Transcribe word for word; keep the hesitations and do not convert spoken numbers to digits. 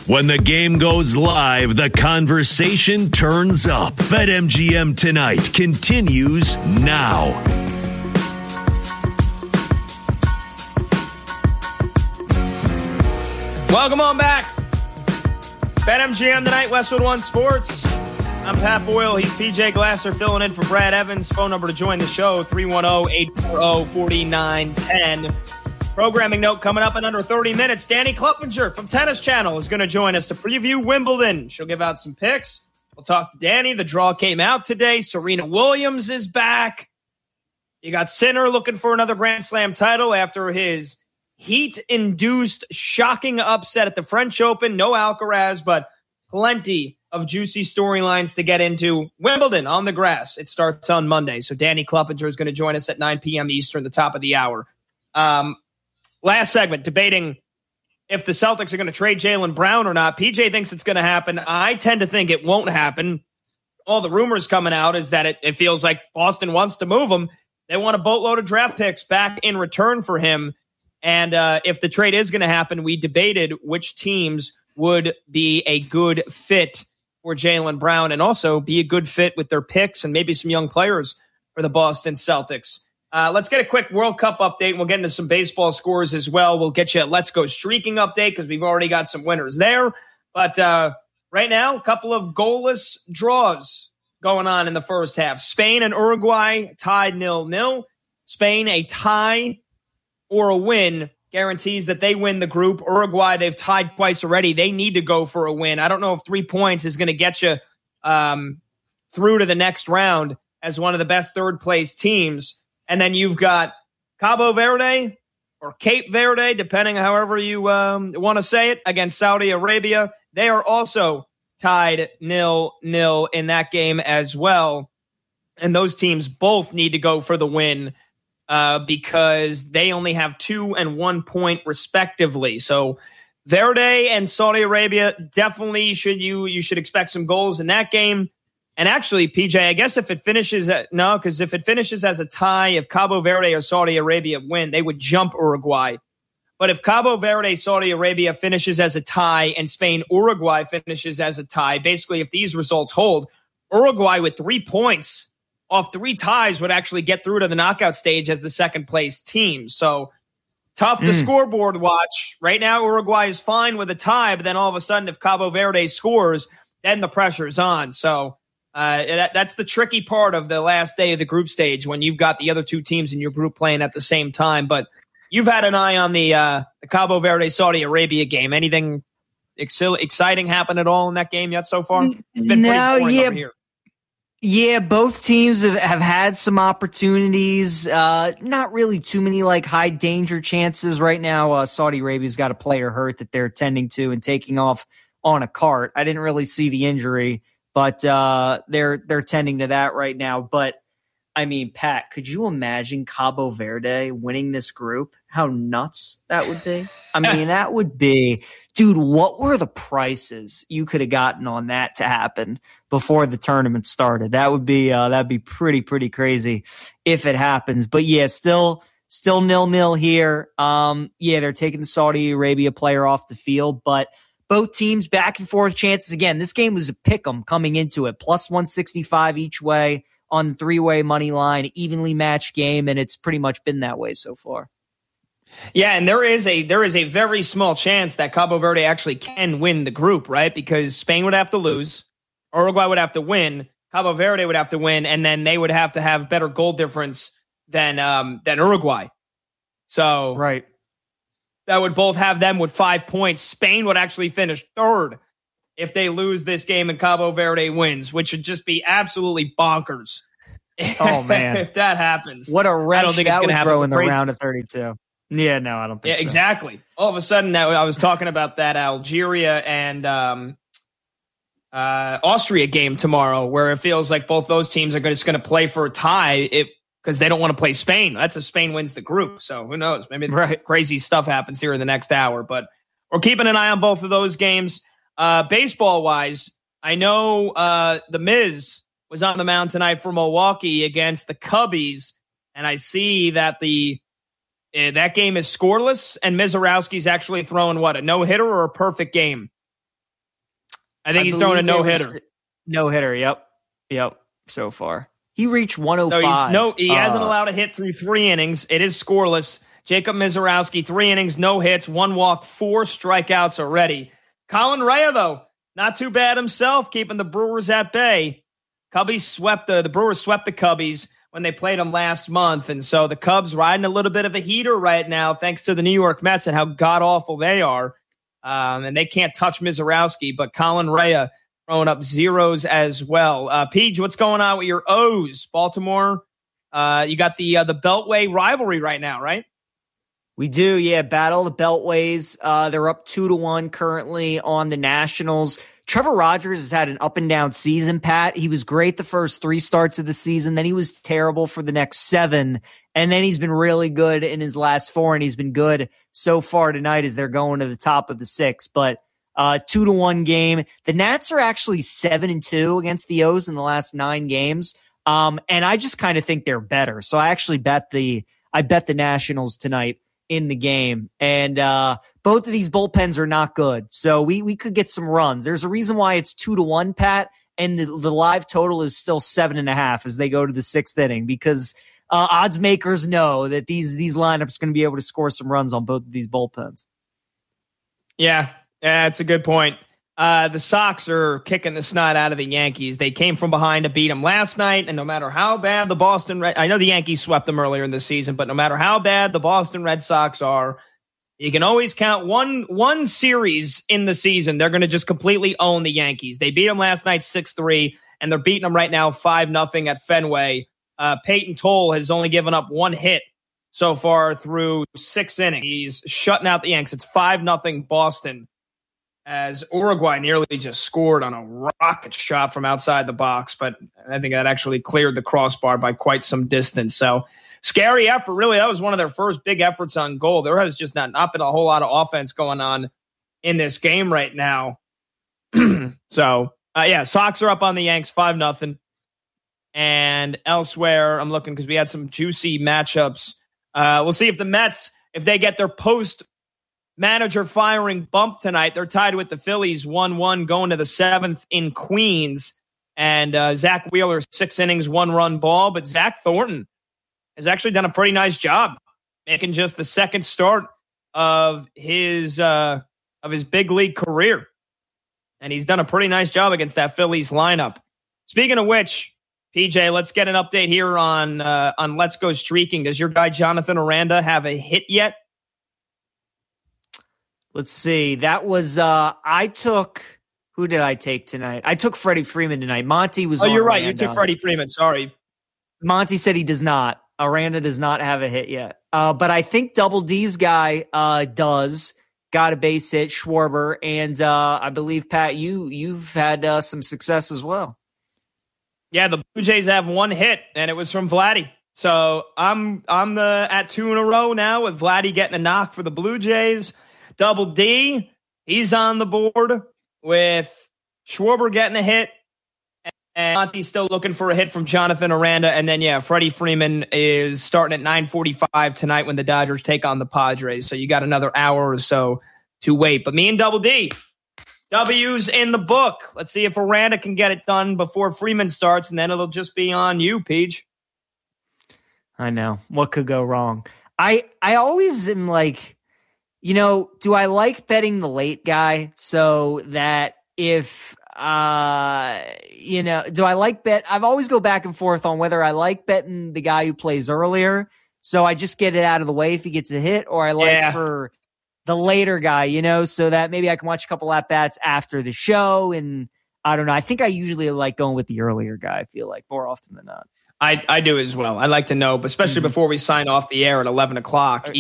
When the game goes live, the conversation turns up. BetMGM Tonight continues now. Welcome on back. BetMGM Tonight, Westwood One Sports. I'm Pat Boyle. He's P J Glasser filling in for Brad Evans. Phone number to join the show, three one zero, eight four zero, four nine one zero. Programming note coming up in under thirty minutes. Danny Kloppinger from Tennis Channel is going to join us to preview Wimbledon. She'll give out some picks. We'll talk to Danny. The draw came out today. Serena Williams is back. You got Sinner looking for another Grand Slam title after his heat-induced shocking upset at the French Open. No Alcaraz, but plenty of juicy storylines to get into. Wimbledon on the grass. It starts on Monday. So Danny Kloppinger is going to join us at nine p.m. Eastern, the top of the hour. Um, last segment, debating if the Celtics are going to trade Jaylen Brown or not. P J thinks it's going to happen. I tend to think it won't happen. All the rumors coming out is that it, it feels like Boston wants to move him. They want a boatload of draft picks back in return for him. And uh, if the trade is going to happen, we debated which teams would be a good fit for Jaylen Brown and also be a good fit with their picks and maybe some young players for the Boston Celtics. Uh, let's get a quick World Cup update. We'll get into some baseball scores as well. We'll get you a Let's Go Streaking update because we've already got some winners there. But uh, right now, a couple of goalless draws going on in the first half. Spain and Uruguay tied nil nil. Spain, a tie or a win guarantees that they win the group. Uruguay, they've tied twice already. They need to go for a win. I don't know if three points is going to get you um, through to the next round as one of the best third-place teams. And then you've got Cabo Verde or Cape Verde, depending however you um, want to say it, against Saudi Arabia. They are also tied nil nil in that game as well. And those teams both need to go for the win Uh, because they only have two and one point respectively. So Verde and Saudi Arabia definitely should you you should expect some goals in that game. And actually, P J, I guess if it finishes at no, because if it finishes as a tie, if Cabo Verde or Saudi Arabia win, they would jump Uruguay. But if Cabo Verde, Saudi Arabia finishes as a tie and Spain, Uruguay finishes as a tie, basically if these results hold, Uruguay with three points off three ties would actually get through to the knockout stage as the second place team. So tough to mm. scoreboard watch. Right now, Uruguay is fine with a tie, but then all of a sudden, if Cabo Verde scores, then the pressure's on. So uh, that, that's the tricky part of the last day of the group stage when you've got the other two teams in your group playing at the same time. But you've had an eye on the, uh, the Cabo Verde-Saudi Arabia game. Anything ex- exciting happen at all in that game yet so far? It's been no, pretty boring yeah. over here. Yeah, both teams have, have had some opportunities. Uh, not really too many like high danger chances right now. Uh, Saudi Arabia's got a player hurt that they're attending to and taking off on a cart. I didn't really see the injury, but uh, they're they're tending to that right now. But I mean, Pat, could you imagine Cabo Verde winning this group? How nuts that would be. I mean, that would be, dude, what were the prices you could have gotten on that to happen before the tournament started? That would be, uh, that'd be pretty, pretty crazy if it happens. But yeah, still, still nil nil here. Um, yeah, they're taking the Saudi Arabia player off the field, but both teams back and forth chances. Again, this game was a pick 'em coming into it, plus one sixty-five each way on three-way money line, evenly matched game, and it's pretty much been that way so far. Yeah, and there is a there is a very small chance that Cabo Verde actually can win the group, right? Because Spain would have to lose, Uruguay would have to win, Cabo Verde would have to win, and then they would have to have better goal difference than um, than Uruguay. So right, that would both have them with five points. Spain would actually finish third if they lose this game and Cabo Verde wins, which would just be absolutely bonkers. Oh man, if that happens, what a wrench I don't think that it's going to happen throw in the crazy. round of thirty-two. Yeah, no, I don't think yeah, so. Exactly. All of a sudden, that I was talking about that Algeria and um, uh, Austria game tomorrow, where it feels like both those teams are just going to play for a tie because they don't want to play Spain. That's if Spain wins the group. So who knows? Maybe right. crazy stuff happens here in the next hour. But we're keeping an eye on both of those games. Uh, baseball-wise, I know uh, the Miz was on the mound tonight for Milwaukee against the Cubbies, and I see that the Uh, that game is scoreless, and Mizorowski's actually throwing, what, a no-hitter or a perfect game? I think I he's throwing a no-hitter. St- no-hitter, yep. Yep, so far. He reached one oh five. So he's no, he uh, hasn't allowed a hit through three innings. It is scoreless. Jacob Misiorowski, three innings, no hits, one walk, four strikeouts already. Colin Rea, though, not too bad himself, keeping the Brewers at bay. Cubbies swept the, the Brewers swept the Cubbies when they played them last month. And so the Cubs riding a little bit of a heater right now, thanks to the New York Mets and how god-awful they are. Um, and they can't touch Misiorowski, but Colin Rea throwing up zeros as well. Uh, Peach, what's going on with your O's? Baltimore, uh, you got the uh, the Beltway rivalry right now, right? We do, yeah. Battle of the Beltways. Uh, they're up two to one currently on the Nationals. Trevor Rogers has had an up and down season, Pat. He was great the first three starts of the season. Then he was terrible for the next seven. And then he's been really good in his last four, and he's been good so far tonight as they're going to the top of the six. But uh, two to one game. The Nats are actually seven and two against the O's in the last nine games. Um, and I just kind of think they're better. So I actually bet the I bet the Nationals tonight in the game. And uh, both of these bullpens are not good. So we we could get some runs. There's a reason why it's two to one, Pat, and the, the live total is still seven and a half as they go to the sixth inning, because uh, odds makers know that these these lineups are going to be able to score some runs on both of these bullpens. Yeah, yeah, that's a good point. Uh, the Sox are kicking the snot out of the Yankees. They came from behind to beat them last night, and no matter how bad the Boston Red, I know the Yankees swept them earlier in the season, but no matter how bad the Boston Red Sox are, you can always count one one series in the season. They're going to just completely own the Yankees. They beat them last night six three, and they're beating them right now five nothing at Fenway. Uh, Peyton Toll has only given up one hit so far through six innings. He's shutting out the Yanks. It's five nothing Boston, as Uruguay nearly just scored on a rocket shot from outside the box, but I think that actually cleared the crossbar by quite some distance. So scary effort, really. That was one of their first big efforts on goal. There has just not, not been a whole lot of offense going on in this game right now. so, uh, yeah, Sox are up on the Yanks five nothing. And elsewhere, I'm looking because we had some juicy matchups. Uh, we'll see if the Mets, if they get their post manager firing bump tonight. They're tied with the Phillies one one going to the seventh in Queens. And uh, Zach Wheeler, six innings, one run ball. But Zach Thornton has actually done a pretty nice job, making just the second start of his uh, of his big league career. And he's done a pretty nice job against that Phillies lineup. Speaking of which, P J, let's get an update here on uh, on Let's Go Streaking. Does your guy Jonathan Aranda have a hit yet? Let's see. That was, uh, I took, who did I take tonight? I took Freddie Freeman tonight. Monty was Oh, on you're right. Aranda. You took Freddie Freeman. Sorry. Monty said he does not. Aranda does not have a hit yet. Uh, but I think Double D's guy uh, does. Got a base hit, Schwarber. And uh, I believe, Pat, you, you've had uh, some success as well. Yeah, the Blue Jays have one hit, and it was from Vladdy. So I'm I'm the at two in a row now with Vladdy getting a knock for the Blue Jays. Double D, he's on the board with Schwarber getting a hit. And Monty's still looking for a hit from Jonathan Aranda. And then, yeah, Freddie Freeman is starting at nine forty-five tonight when the Dodgers take on the Padres. So you got another hour or so to wait. But me and Double D, W's in the book. Let's see if Aranda can get it done before Freeman starts, and then it'll just be on you, Peach. I know. What could go wrong? I I always am like, you know, do I like betting the late guy so that if, uh, you know, do I like bet? I've always go back and forth on whether I like betting the guy who plays earlier, so I just get it out of the way if he gets a hit, or I like yeah. for the later guy, you know, so that maybe I can watch a couple at bats after the show. And I don't know. I think I usually like going with the earlier guy. I feel like more often than not. I, I do as well. I like to know, but especially mm-hmm. before we sign off the air at eleven o'clock